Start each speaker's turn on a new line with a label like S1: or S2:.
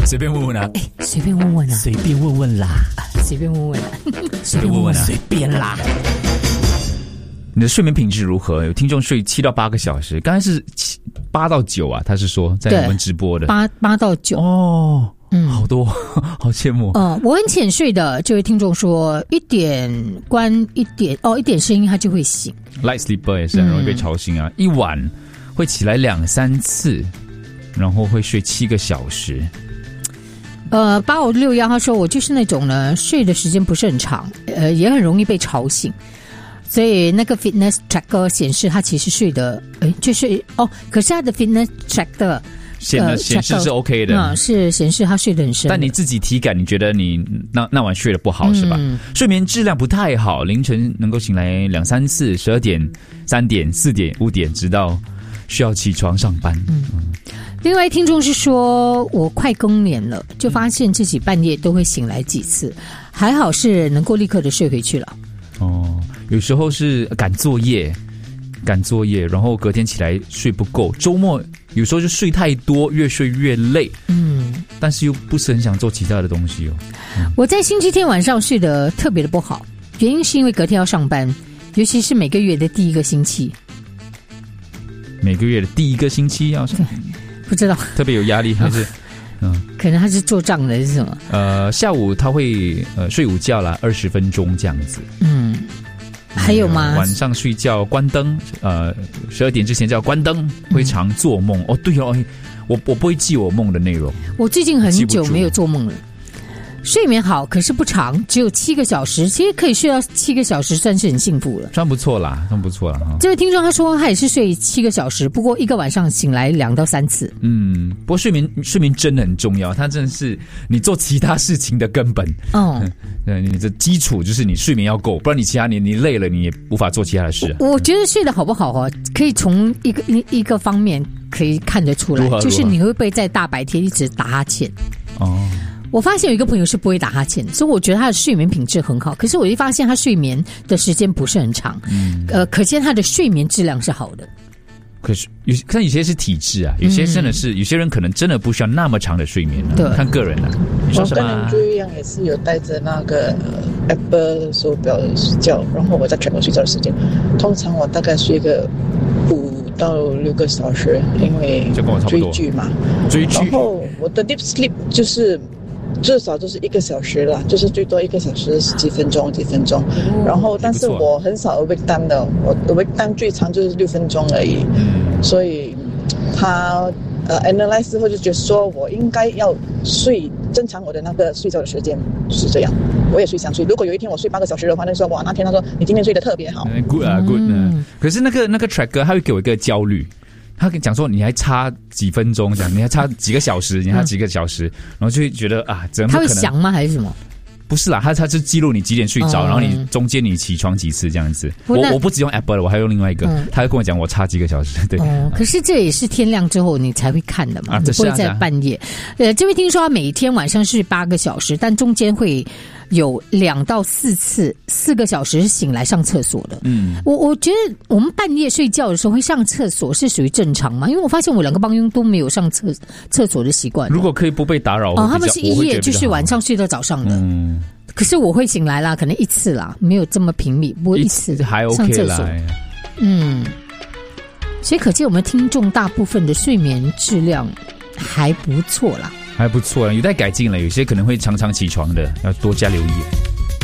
S1: 随便问问啊，
S2: 随便问问啊，
S1: 随便问问啦，
S2: 随便问问啊，
S1: 随便问问啊，
S2: 随便啦。
S1: 你的睡眠品质如何？有听众睡7到8个小时，刚才是8到9啊，他是说在我们直播的
S2: 8到9
S1: 哦，好多，好羡慕。
S2: 我很浅睡的，这位听众说一点声音他就会醒。
S1: Light sleeper 也是很容易被吵醒啊，一晚会起来2-3次，然后会睡7个小时。
S2: 8561他说我就是那种呢，睡的时间不是很长，也很容易被吵醒。所以那个 fitness tracker 显示他其实睡的，就是可是他的 fitness tracker
S1: 显示是 OK 的，
S2: 是显示他睡得很深。
S1: 但你自己体感，你觉得你那晚睡得不好是吧？睡眠质量不太好，凌晨能够醒来2-3次，12点、3点、4点、5点，直到需要起床上班。
S2: 另外听众是说我快更年了，就发现自己半夜都会醒来几次，还好是能够立刻的睡回去了。
S1: 有时候是赶作业，然后隔天起来睡不够，周末有时候就睡太多，越睡越累。但是又不是很想做其他的东西哦。
S2: 我在星期天晚上睡得特别的不好，原因是因为隔天要上班，尤其是每个月的第一个星期。
S1: 每个月的第一个星期要上班，
S2: 不知道
S1: 特别有压力还是？
S2: 可能他是做账的是什么？
S1: 下午他会睡午觉啦，20分钟这样子。
S2: 还有吗？
S1: 晚上睡觉关灯，12点之前就要关灯，会常做梦。对哦，我不会记我梦的内容。
S2: 我最近很久没有做梦了。睡眠好，可是不长，只有7个小时。其实可以睡到7个小时，算是很幸福了。
S1: 算不错啦。
S2: 这位听众他说他也是睡7个小时，不过一个晚上醒来2到3次。
S1: 不过睡眠真的很重要，它真的是你做其他事情的根本。你的基础就是你睡眠要够，不然你其他你累了，你也无法做其他的事。
S2: 我觉得睡得好不好可以从一个方面可以看得出来，就是你会不会在大白天一直打哈欠。我发现有一个朋友是不会打哈欠，所以我觉得他的睡眠品质很好。可是我一发现他睡眠的时间不是很长，可见他的睡眠质量是好的。
S1: 可是有些是体质啊，有些真的是有些人可能真的不需要那么长的睡眠啊，看个人啊。你说什么？
S3: 我跟人就一样，也是有带着那个 Apple 手表睡觉，然后我在track我睡觉的时间。通常我大概睡个5到6个小时，因为追剧嘛。然后我的 deep sleep 就是至少就是1个小时啦，就是最多1个小时几分钟。然后但是我很少 awake time 的，我 awake time 最长就是6分钟而已。所以他analyze 之后就觉得说我应该要睡正常我的那个睡觉的时间，就是这样。我也是想睡，如果有一天我睡8个小时的话，那说哇，那天他说你今天睡得特别好。
S1: good 啊 good 可是那个 tracker 他会给我一个焦虑。他讲说你还差几分钟，这样你还差几个小时，你还差几个小时，然后就会觉得怎么可能？
S2: 他会想吗？还是什么？
S1: 不是啦，他是记录你几点睡着，然后你中间你起床几次这样子。我不只用 Apple 了，我还用另外一个，他会跟我讲我差几个小时。对，
S2: 可是这也是天亮之后你才会看的嘛，你不会在半夜。这位听说他每天晚上睡8个小时，但中间会有2到4次4个小时醒来上厕所的。我觉得我们半夜睡觉的时候会上厕所是属于正常嘛？因为我发现我2个帮佣都没有上厕所的习惯。
S1: 如果可以不被打扰，
S2: 他们是一夜就是晚上睡到早上的。可是我会醒来啦，可能1次啦，没有这么频密，不会1次
S1: 还 OK
S2: 上厕所。所以可见我们听众大部分的睡眠质量还不错啦，
S1: 还不错，有待改进了。有些可能会常常起床的，要多加留意。